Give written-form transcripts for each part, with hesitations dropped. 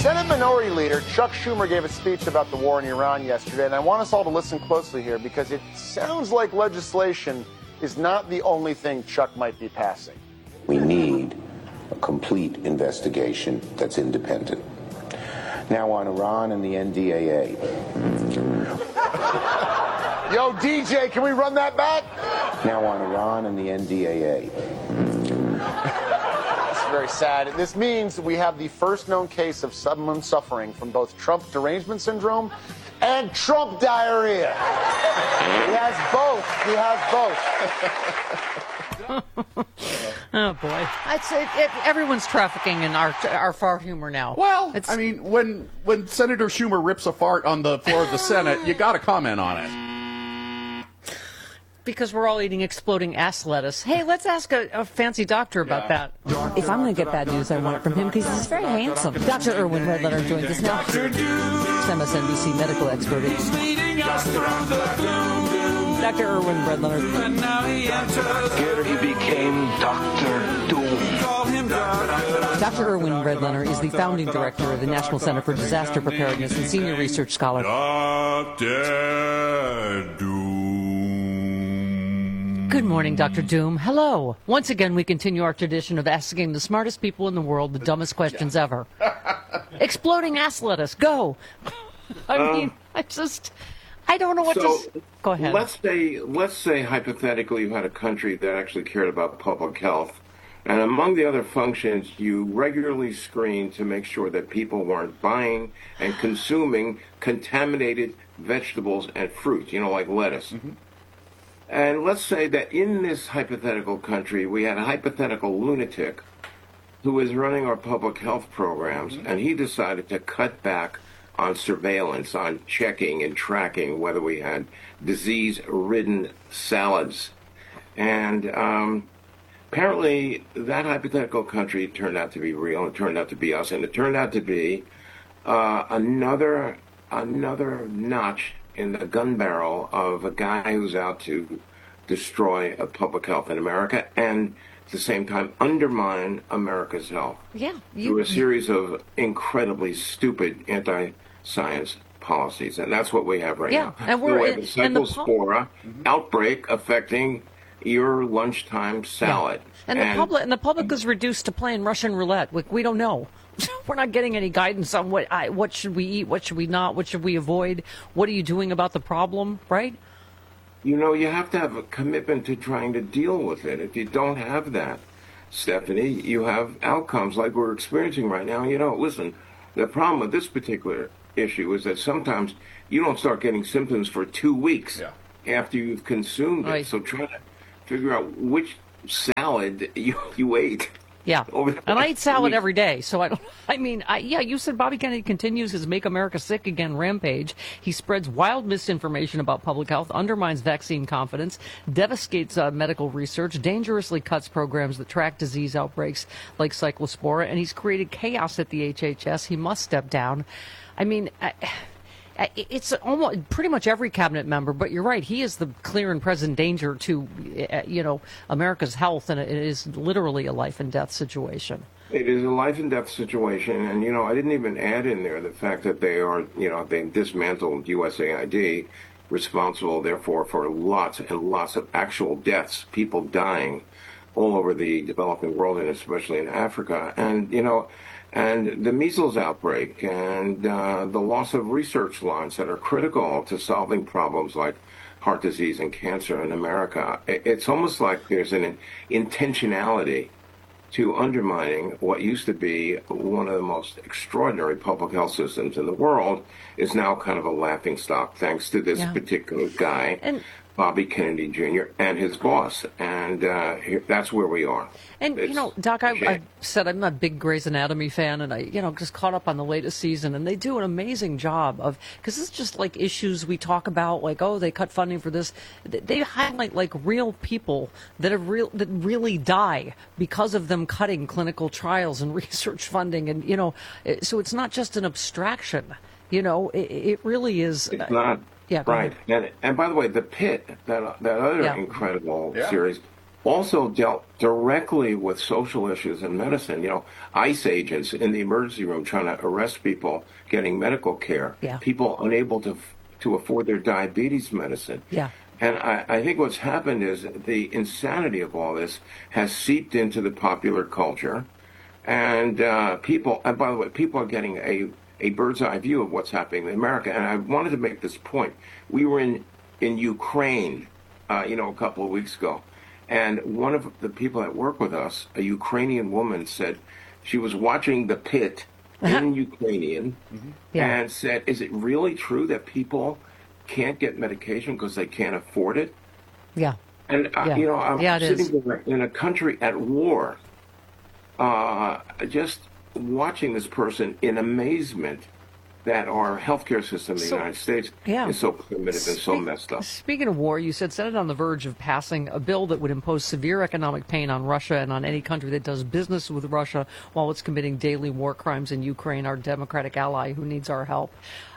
Senate Minority Leader Chuck Schumer gave a speech about the war in Iran yesterday, and I want us all to listen closely here because it sounds like legislation is not the only thing Chuck might be passing. We need a complete investigation that's independent. Now on Iran and the NDAA. Yo, DJ, can we run that back? Now on Iran and the NDAA. It's very sad. This means we have the first known case of someone suffering from both Trump derangement syndrome and Trump diarrhea. He has both. He has both. Oh, boy. I'd say everyone's trafficking in our fart humor now. Well, I mean, when Senator Schumer rips a fart on the floor of the Senate, you got to comment on it. Because we're all eating exploding ass lettuce. Hey, let's ask a fancy doctor about that. If I'm going to get bad news, I want it from him because he's very handsome. Dr. Irwin Redletter joins us now. MSNBC medical expert. Dr. Irwin Redletter. Here he became Dr. Doom. Dr. Irwin Redletter is the founding director of the National Center for Disaster Preparedness and senior research scholar. Dr. Doom. Good morning, Dr. Doom. Hello. Once again, we continue our tradition of asking the smartest people in the world the dumbest questions ever. Exploding ass lettuce, go. I don't know what to... Go ahead. Let's say hypothetically you had a country that actually cared about public health, and among the other functions, you regularly screened to make sure that people weren't buying and consuming contaminated vegetables and fruit, like lettuce. Mm-hmm. And let's say that in this hypothetical country, we had a hypothetical lunatic who is running our public health programs, and he decided to cut back on surveillance, on checking and tracking whether we had disease-ridden salads. And apparently that hypothetical country turned out to be real. It turned out to be us, and it turned out to be another notch in the gun barrel of a guy who's out to destroy public health in America and at the same time undermine America's health. Yeah. Through a series of incredibly stupid anti-science policies. And that's what we have right now. And we have a cyclospora outbreak affecting your lunchtime salad. Yeah. And the public is reduced to playing Russian roulette. We don't know. We're not getting any guidance on what should we eat, what should we not, what should we avoid, what are you doing about the problem, right? You have to have a commitment to trying to deal with it. If you don't have that, Stephanie, you have outcomes like we're experiencing right now. Listen, the problem with this particular issue is that sometimes you don't start getting symptoms for 2 weeks after you've consumed it. Right. So try to figure out which salad you ate. Yeah, and I eat salad every day, so you said Bobby Kennedy continues his Make America Sick Again rampage. He spreads wild misinformation about public health, undermines vaccine confidence, devastates medical research, dangerously cuts programs that track disease outbreaks like Cyclospora, and he's created chaos at the HHS. He must step down. It's almost pretty much every cabinet member, but you're right. He is the clear and present danger to, America's health, and it is literally a life and death situation. It is a life and death situation, and I didn't even add in there the fact that they dismantled USAID, responsible therefore for lots and lots of actual deaths, people dying all over the developing world and especially in Africa, and the measles outbreak and the loss of research lines that are critical to solving problems like heart disease and cancer in America. It's almost like there's an intentionality to undermining what used to be one of the most extraordinary public health systems in the world is now kind of a laughingstock thanks to this particular guy. Bobby Kennedy Jr. and his boss, and that's where we are. And, Doc, I've said I'm a big Grey's Anatomy fan, and I, just caught up on the latest season, and they do an amazing job of, because it's just like issues we talk about, like, they cut funding for this. They highlight, like, real people that really die because of them cutting clinical trials and research funding, and, so it's not just an abstraction. It really is. It's not. Yeah, right. And by the way, The Pit, that other incredible series, also dealt directly with social issues in medicine. You know, ICE agents in the emergency room trying to arrest people getting medical care, Yeah. people unable to afford their diabetes medicine. Yeah. And I think what's happened is the insanity of all this has seeped into the popular culture. And and by the way, people are getting a bird's eye view of what's happening in America. And I wanted to make this point. We were in Ukraine, a couple of weeks ago. And one of the people that work with us, a Ukrainian woman, said she was watching The Pit in Ukrainian and said, is it really true that people can't get medication because they can't afford it? Yeah. And, I'm sitting there in a country at war, just watching this person in amazement that our healthcare system in the United States is so primitive and so messed up. Speaking of war, you said Senate on the verge of passing a bill that would impose severe economic pain on Russia and on any country that does business with Russia while it's committing daily war crimes in Ukraine, our democratic ally who needs our help.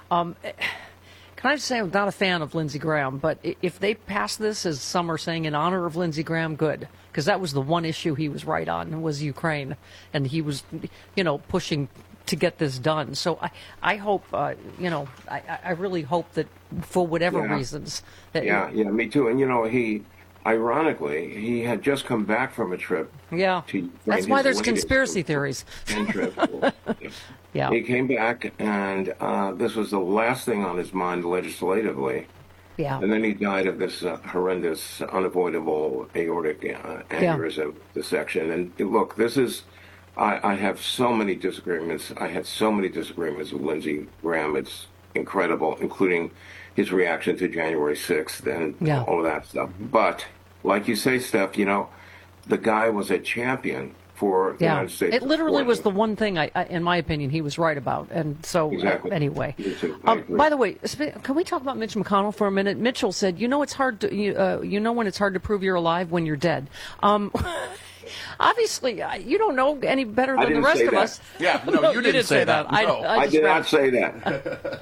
Can I just say I'm not a fan of Lindsey Graham, but if they pass this, as some are saying, in honor of Lindsey Graham, good. Because that was the one issue he was right on, was Ukraine. And he was, pushing to get this done. So I hope, I really hope that for whatever reasons. That me too. And, ironically, he had just come back from a trip. Yeah, to Ukraine, that's why there's conspiracy theories. Yeah. He came back, and this was the last thing on his mind legislatively. Yeah. And then he died of this horrendous, unavoidable aortic aneurysm dissection. And look, this is, I have so many disagreements. I had so many disagreements with Lindsey Graham. It's incredible, including his reaction to January 6th and all of that stuff. But like you say, Steph, the guy was a champion for the United States. It literally was the one thing, in my opinion, he was right about. And so, anyway. By the way, can we talk about Mitch McConnell for a minute? Mitchell said, it's hard to, when it's hard to prove you're alive when you're dead. Obviously, you don't know any better than the rest of us. Yeah, no, you didn't say that. No. I did not say that.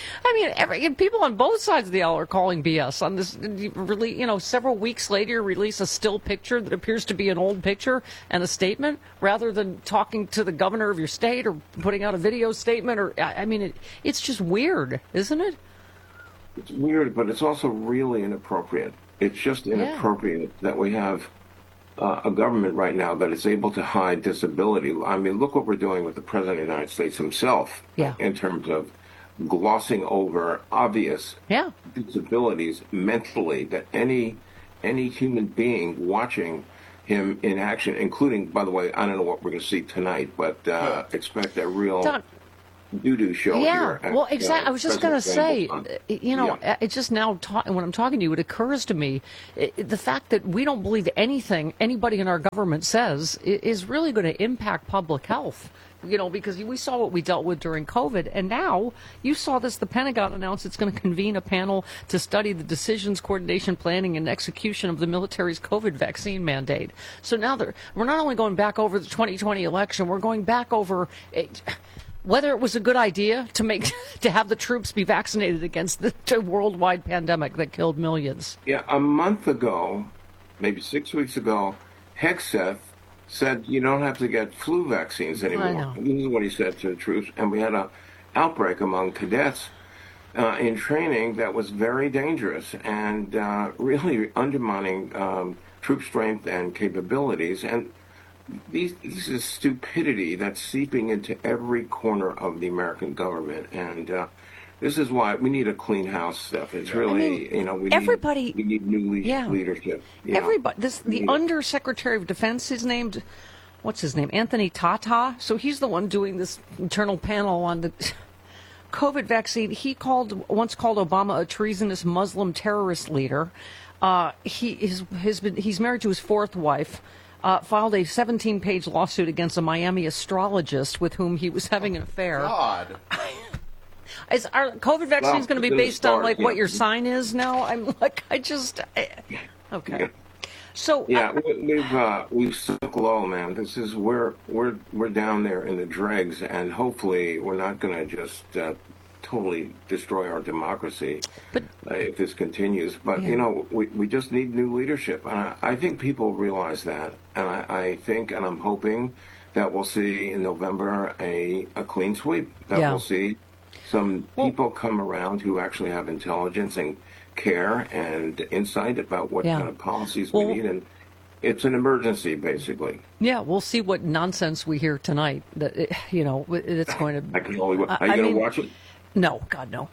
I mean, people on both sides of the aisle are calling BS on this. Several weeks later, release a still picture that appears to be an old picture and a statement, rather than talking to the governor of your state or putting out a video statement. It's just weird, isn't it? It's weird, but it's also really inappropriate. It's just inappropriate that we have a government right now that is able to hide disability. I mean, look what we're doing with the President of the United States himself in terms of glossing over obvious disabilities mentally that any human being watching him in action, including, by the way, I don't know what we're going to see tonight, but expect a real doo-doo show here. Well, exactly. I was just going to say, it's just now, when I'm talking to you, it occurs to me, the fact that we don't believe anything anybody in our government says is really going to impact public health. Because we saw what we dealt with during COVID, and now you saw this, the Pentagon announced it's going to convene a panel to study the decisions, coordination, planning, and execution of the military's COVID vaccine mandate. So now we're not only going back over the 2020 election, we're going back over whether it was a good idea to have the troops be vaccinated against the worldwide pandemic that killed millions. Yeah, a month ago, maybe 6 weeks ago, Hegseth said you don't have to get flu vaccines anymore. This is what he said to the troops. And we had an outbreak among cadets in training that was very dangerous and really undermining troop strength and capabilities. And this is stupidity that's seeping into every corner of the American government. And this is why we need a clean house, Steph. It's really, we need new leadership. Everybody, the Undersecretary of Defense is named, what's his name? Anthony Tata. So he's the one doing this internal panel on the COVID vaccine. He once called Obama a treasonous Muslim terrorist leader. He's married to his fourth wife. Filed a 17-page lawsuit against a Miami astrologist with whom he was having an affair. God. Is our COVID vaccine going to be based on what your sign is now? I'm like, okay. So we've sunk low, man. This is we're down there in the dregs, and hopefully we're not going to just totally destroy our democracy But if this continues. But, we just need new leadership. And I think people realize that. And I think, and I'm hoping that we'll see in November a clean sweep, that we'll see some people come around who actually have intelligence and care and insight about what kind of policies we need. And it's an emergency, basically. Yeah, we'll see what nonsense we hear tonight. That it's going to. I can only. Are you going to watch it? No, God, no.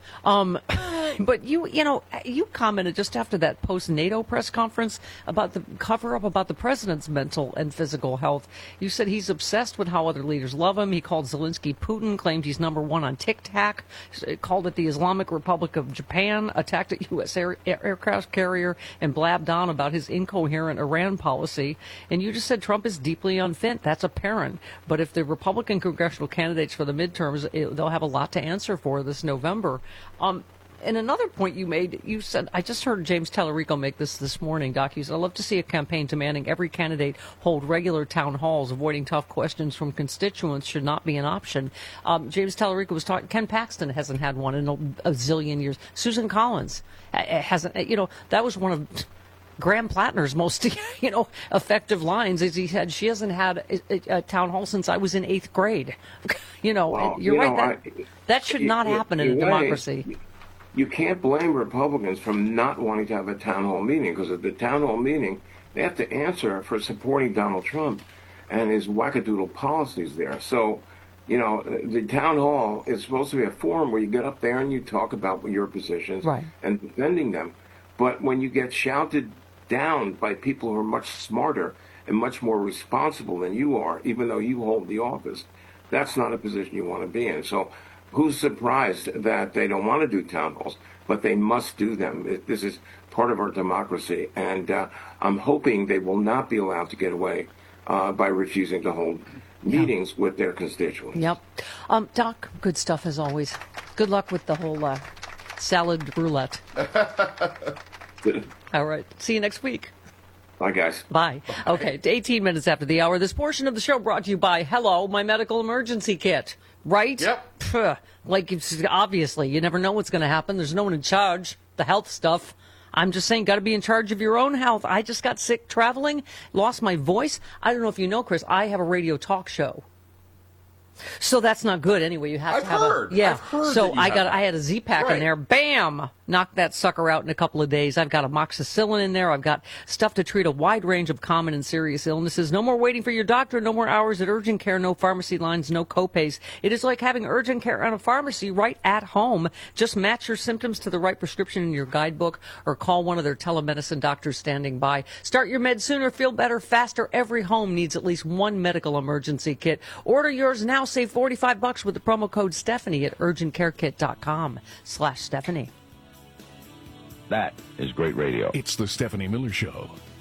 But you commented just after that post-NATO press conference about the cover-up about the president's mental and physical health. You said he's obsessed with how other leaders love him. He called Zelensky Putin, claimed he's #1 on TikTok, called it the Islamic Republic of Japan, attacked a U.S. aircraft carrier, and blabbed on about his incoherent Iran policy. And you just said Trump is deeply unfit. That's apparent. But if the Republican congressional candidates for the midterms, they'll have a lot to answer for this November. And another point you made, you said, I just heard James Tallarico make this morning, Doc. He said, I'd love to see a campaign demanding every candidate hold regular town halls. Avoiding tough questions from constituents should not be an option. James Tallarico was talking, Ken Paxton hasn't had one in a zillion years. Susan Collins hasn't, that was one of Graham Plattner's most, effective lines is he said, she hasn't had a town hall since I was in 8th grade. You're right. That should not happen in a democracy. You can't blame Republicans for not wanting to have a town hall meeting, because at the town hall meeting, they have to answer for supporting Donald Trump and his wackadoodle policies there. So, the town hall is supposed to be a forum where you get up there and you talk about your positions and defending them. But when you get shouted down by people who are much smarter and much more responsible than you are, even though you hold the office, that's not a position you want to be in. So who's surprised that they don't want to do town halls, but they must do them? This is part of our democracy, and I'm hoping they will not be allowed to get away by refusing to hold meetings with their constituents. Yep. Doc, good stuff as always. Good luck with the whole salad roulette. All right. See you next week. Bye, guys. Bye. Okay, 18 minutes after the hour. This portion of the show brought to you by Hello, my medical emergency kit. Right? Yep. Puh. Like, obviously, you never know what's going to happen. There's no one in charge. The health stuff. I'm just saying, got to be in charge of your own health. I just got sick traveling, lost my voice. I don't know if you know, Chris, I have a radio talk show. So that's not good anyway. You have to have I've heard so I had a Z-Pack in there. Bam! Knocked that sucker out in a couple of days. I've got amoxicillin in there. I've got stuff to treat a wide range of common and serious illnesses. No more waiting for your doctor. No more hours at urgent care. No pharmacy lines. No copays. It is like having urgent care at a pharmacy right at home. Just match your symptoms to the right prescription in your guidebook or call one of their telemedicine doctors standing by. Start your meds sooner. Feel better faster. Every home needs at least one medical emergency kit. Order yours now. Save $45 with the promo code Stephanie at urgentcarekit.com/Stephanie. That is great radio. It's the Stephanie Miller Show.